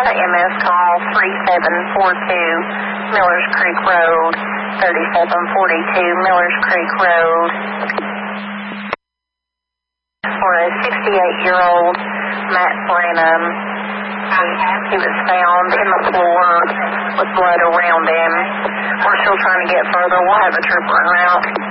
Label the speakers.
Speaker 1: had an MS call 3742 Millers Creek Road, 3742 Millers Creek Road, for a 68-year-old Matt Brennan. He was found in the floor with blood around him. We're still trying to get further. We'll have a trooper en route.